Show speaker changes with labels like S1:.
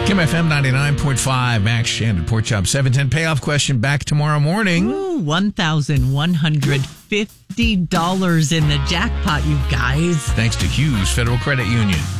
S1: Kim FM 99.5, Max Shannon, Pork Chop 710. Payoff question back tomorrow morning.
S2: Ooh, $1,150 in the jackpot, you guys.
S1: Thanks to Hughes Federal Credit Union.